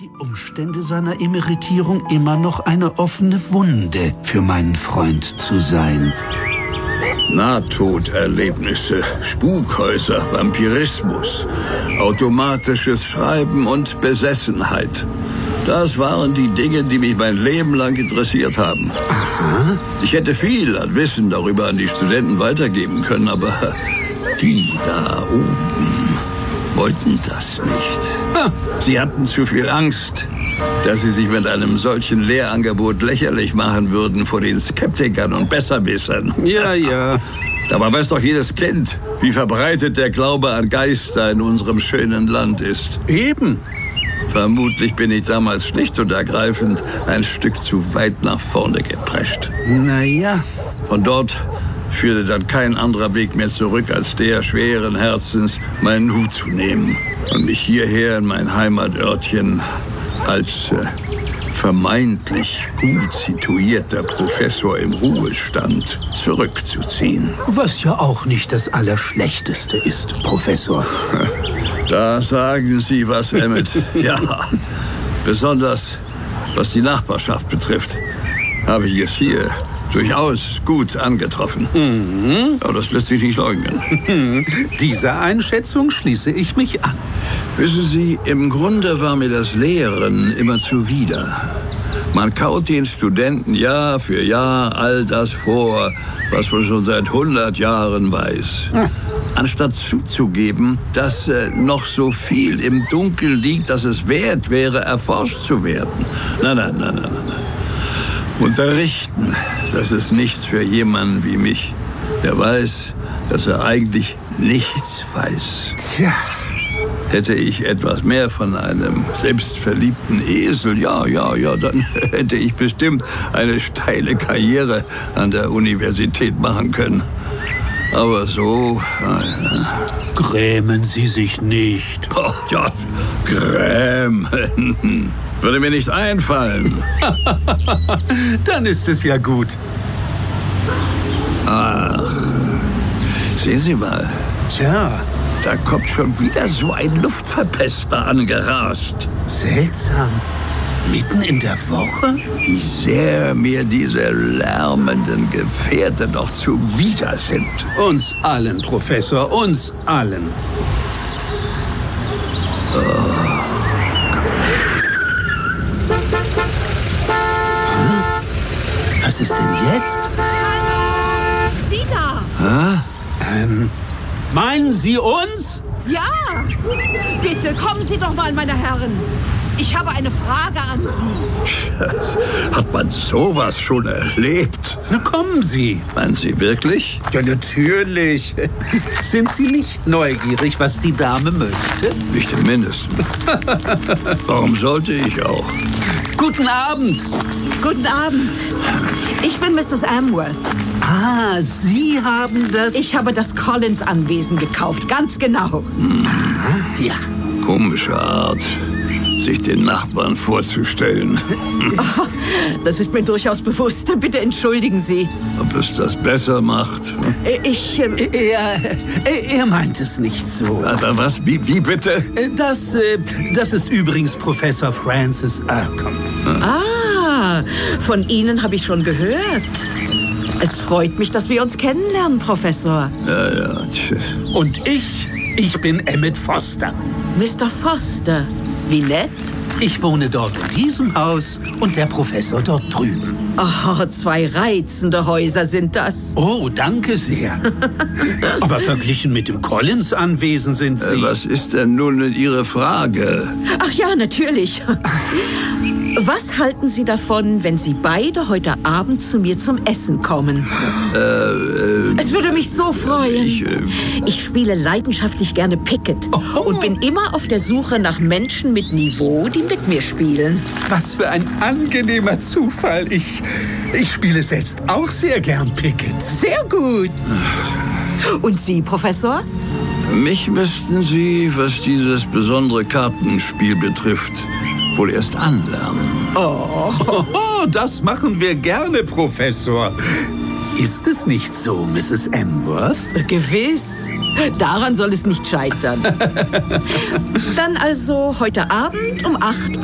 die Umstände seiner Emeritierung immer noch eine offene Wunde für meinen Freund zu sein. Nahtoderlebnisse, Spukhäuser, Vampirismus, automatisches Schreiben und Besessenheit. Das waren die Dinge, die mich mein Leben lang interessiert haben. Aha. Ich hätte viel an Wissen darüber an die Studenten weitergeben können, aber die da oben wollten das nicht. Sie hatten zu viel Angst, dass sie sich mit einem solchen Lehrangebot lächerlich machen würden vor den Skeptikern und Besserwissern. Ja. Dabei weiß doch jedes Kind, wie verbreitet der Glaube an Geister in unserem schönen Land ist. Eben. Vermutlich bin ich damals schlicht und ergreifend ein Stück zu weit nach vorne geprescht. Naja. Von dort führte dann kein anderer Weg mehr zurück, als der schweren Herzens meinen Hut zu nehmen und mich hierher in mein Heimatörtchen als vermeintlich gut situierter Professor im Ruhestand zurückzuziehen. Was ja auch nicht das Allerschlechteste ist, Professor. Da sagen Sie was, Emmett. Ja, besonders was die Nachbarschaft betrifft, habe ich es hier durchaus gut angetroffen. Aber das lässt sich nicht leugnen. Dieser Einschätzung schließe ich mich an. Wissen Sie, im Grunde war mir das Lehren immer zuwider. Man kaut den Studenten Jahr für Jahr all das vor, was man schon seit 100 Jahren weiß. Anstatt zuzugeben, dass noch so viel im Dunkeln liegt, dass es wert wäre, erforscht zu werden. Nein. Unterrichten, das ist nichts für jemanden wie mich, der weiß, dass er eigentlich nichts weiß. Tja. Hätte ich etwas mehr von einem selbstverliebten Esel, ja, dann hätte ich bestimmt eine steile Karriere an der Universität machen können. Aber so... Grämen Sie sich nicht. Oh, ja, grämen. Würde mir nicht einfallen. Dann ist es ja gut. Ach, sehen Sie mal. Tja, da kommt schon wieder so ein Luftverpester angerast. seltsam. Mitten in der Woche? Wie sehr mir diese lärmenden Gefährte noch zuwider sind. Uns allen, Professor, uns allen. Was ist denn jetzt? Sie da! Meinen Sie uns? Ja! Bitte, kommen Sie doch mal, meine Herren. Ich habe eine Frage an Sie. Hat man sowas schon erlebt? Na, kommen Sie. Meinen Sie wirklich? Ja, natürlich. Sind Sie nicht neugierig, was die Dame möchte? Nicht im Mindesten. Warum sollte ich auch? Guten Abend. Guten Abend. Ich bin Mrs. Amworth. Ah, Sie haben das... Ich habe das Collins-Anwesen gekauft, ganz genau. Ja. Komische Art, sich den Nachbarn vorzustellen. Das ist mir durchaus bewusst. Bitte entschuldigen Sie. Ob es das besser macht? Er meint es nicht so. Aber was? Wie bitte? Das ist übrigens Professor Francis Ercom. Ah, von Ihnen habe ich schon gehört. Es freut mich, dass wir uns kennenlernen, Professor. Ja. Und ich bin Emmett Foster. Mr. Foster, wie nett. Ich wohne dort in diesem Haus und der Professor dort drüben. Oh, 2 reizende Häuser sind das. Oh, danke sehr. Aber verglichen mit dem Collins-Anwesen sind Sie... Was ist denn nun Ihre Frage? Ach ja, natürlich. Was halten Sie davon, wenn Sie beide heute Abend zu mir zum Essen kommen? Es würde mich so freuen. Ich spiele leidenschaftlich gerne Picket und bin immer auf der Suche nach Menschen mit Niveau, die mit mir spielen. Was für ein angenehmer Zufall. Ich spiele selbst auch sehr gern Picket. Sehr gut. Und Sie, Professor? Mich müssten Sie, was dieses besondere Kartenspiel betrifft, wohl erst anlernen. Oh, das machen wir gerne, Professor. Ist es nicht so, Mrs. Amworth? Gewiss. Daran soll es nicht scheitern. Dann also heute Abend um 8